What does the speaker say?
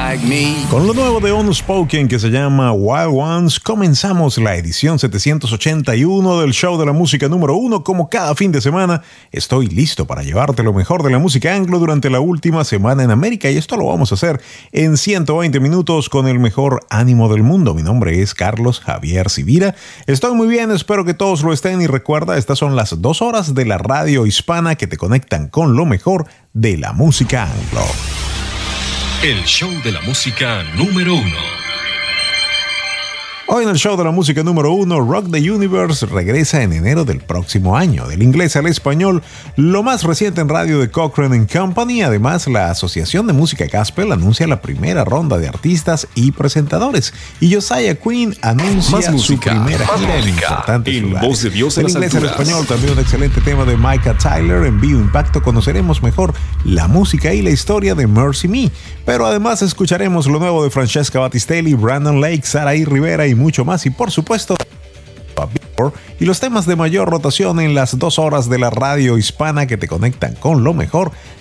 like me. Con lo nuevo de Unspoken que se llama Wild Ones, comenzamos la edición 781 del show de la música número 1. Como cada fin de semana, estoy listo para llevarte lo mejor de la música anglo durante la última semana en América, y esto lo vamos a hacer en 120 minutos con el mejor ánimo del mundo. Mi nombre es Carlos Javier Sivira. Estoy muy bien, espero que todos lo estén, y recuerda, estas son las 2 horas de la radio hispana que te conectan con lo mejor de la música anglo. El show de la música número 1. Hoy en el show de la música número 1, Rock the Universe regresa en enero del próximo año. Del inglés al español, lo más reciente en radio de Cochrane Company. Además, la Asociación de Música Gospel anuncia la primera ronda de artistas y presentadores. Y Josiah Quinn anuncia su primera gira en importantes lugares. Voz de Dios en del las inglés al alturas. español, también un excelente tema de Micah Tyler. En Vivo Impacto conoceremos mejor la música y la historia de Mercy Me. Pero además escucharemos lo nuevo de Francesca Battistelli, Brandon Lake, Saraí Rivera y mucho más. Y por supuesto, y los temas de mayor rotación en las 2 horas de la radio hispana que te conectan con lo mejor